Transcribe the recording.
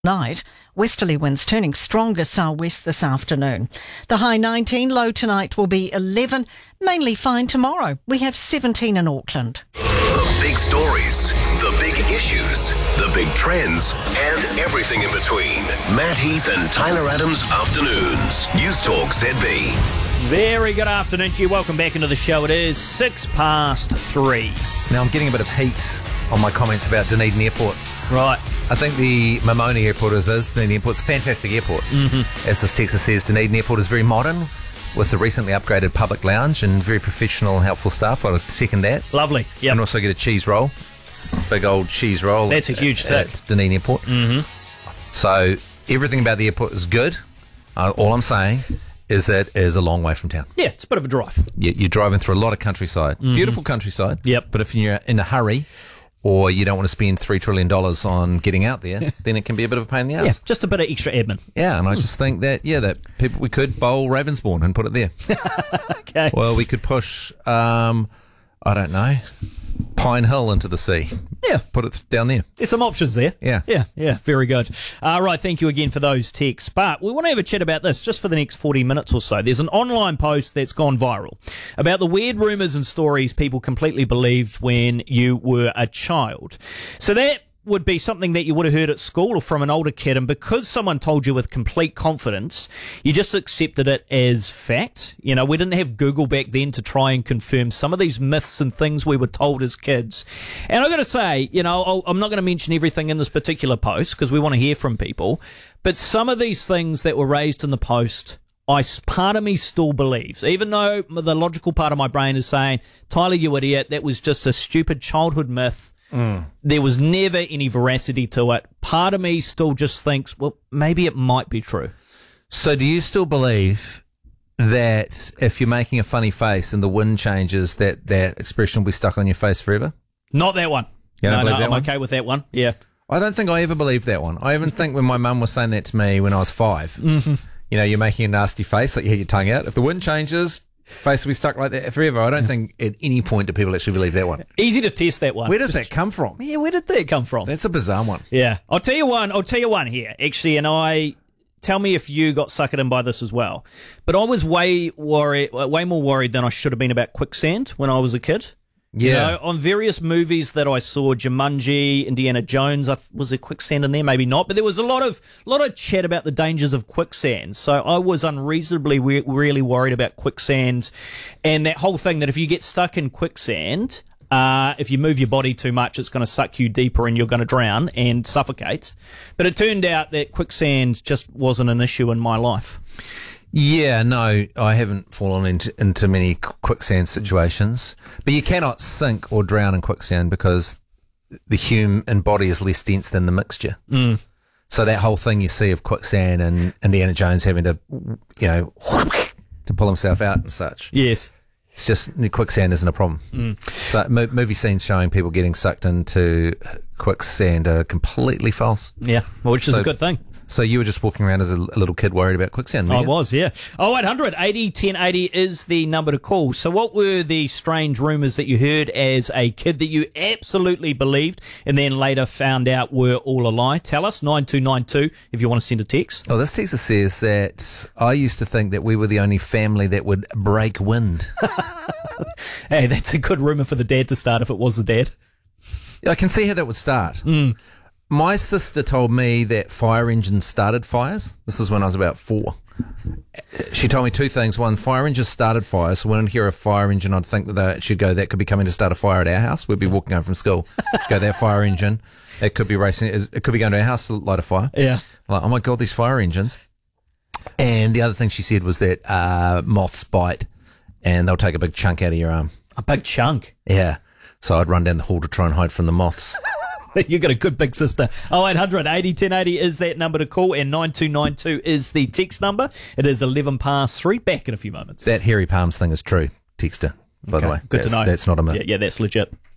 Night, westerly winds turning stronger southwest this afternoon. The high 19, low tonight will be 11, mainly fine tomorrow. We have 17 in Auckland. The big stories, the big issues, the big trends, and everything in between. Matt Heath and Tyler Adams Afternoons. News Talk ZB. Very good afternoon to you. Welcome back into the show. It is 3:06. Now, I'm getting a bit of heat on my comments about Dunedin Airport. Right. I think the Mamoni Airport is Dunedin Airport's a fantastic airport. Mm-hmm. As this text says, Dunedin Airport is very modern with the recently upgraded public lounge and very professional and helpful staff. I would second that. Lovely. Yeah. And also get a cheese roll. Big old cheese roll. That's a huge tip. At Dunedin Airport. Mm-hmm. So everything about the airport is good. All I'm saying is that it is a long way from town. Yeah, it's a bit of a drive. You're driving through a lot of countryside. Mm-hmm. Beautiful countryside. Yep. But if you're in a hurry, or you don't want to spend $3 trillion on getting out there, then it can be a bit of a pain in the ass. Yeah, just a bit of extra admin. Yeah, and I just think that, we could bowl Ravensbourne and put it there. Okay. Well, we could push, I don't know, Pine Hill into the sea. Yeah. Put it down there. There's some options there. Yeah. Yeah, very good. Right, thank you again for those texts. But we want to have a chat about this just for the next 40 minutes or so. There's an online post that's gone viral about the weird rumours and stories people completely believed when you were a child. So that would be something that you would have heard at school or from an older kid, and because someone told you with complete confidence, you just accepted it as fact. You know, we didn't have Google back then to try and confirm some of these myths and things we were told as kids. And I've got to say, you know, I'm not going to mention everything in this particular post because we want to hear from people, but some of these things that were raised in the post, part of me still believes, even though the logical part of my brain is saying, Tyler, you idiot, that was just a stupid childhood myth. There was never any veracity to it. Part of me still just thinks, well, maybe it might be true. So do you still believe that if you're making a funny face and the wind changes, that expression will be stuck on your face forever? Not that one. No, I'm okay with that one. Yeah. I don't think I ever believed that one. I even think when my mum was saying that to me when I was 5, you know, you're making a nasty face, like you had your tongue out. If the wind changes, face will be stuck like that forever. I don't think at any point do people actually believe that one. Easy to test that one. Where does that come from? Yeah, where did that come from? That's a bizarre one. Yeah. I'll tell you one here, actually, and tell me if you got suckered in by this as well. But I was way more worried than I should have been about quicksand when I was a kid. Yeah. You know, on various movies that I saw, Jumanji, Indiana Jones, was there quicksand in there? Maybe not. But there was a lot of chat about the dangers of quicksand. So I was unreasonably really worried about quicksand and that whole thing that if you get stuck in quicksand, if you move your body too much, it's going to suck you deeper and you're going to drown and suffocate. But it turned out that quicksand just wasn't an issue in my life. Yeah, no, I haven't fallen into many quicksand situations. But you cannot sink or drown in quicksand because the human body is less dense than the mixture. So that whole thing you see of quicksand and Indiana Jones having to, you know, to pull himself out and such. Yes. It's just quicksand isn't a problem. So movie scenes showing people getting sucked into quicksand are completely false. Yeah, which is a good thing. So you were just walking around as a little kid worried about quicksand? I was, yeah. 0800 80 1080 is the number to call. So what were the strange rumours that you heard as a kid that you absolutely believed and then later found out were all a lie? Tell us, 9292, if you want to send a text. Well, this texter says that I used to think that we were the only family that would break wind. Hey, that's a good rumour for the dad to start if it was the dad. I can see how that would start. My sister told me that fire engines started fires. This is when I was about 4. She told me 2 things. One, fire engines started fires. So when I'd hear a fire engine, I'd think that she'd go, that could be coming to start a fire at our house. We'd be walking home from school. She'd go, that fire engine, it could be racing. It could be going to our house to light a fire. Yeah. Like, oh my God, these fire engines. And the other thing she said was that moths bite and they'll take a big chunk out of your arm. A big chunk? Yeah. So I'd run down the hall to try and hide from the moths. You got a good big sister. 0800 80 1080 is that number to call, and 9292 is the text number. It is 3:11. Back in a few moments. That hairy palms thing is true, texter, by the way. Good to know. That's not a myth. Yeah, that's legit.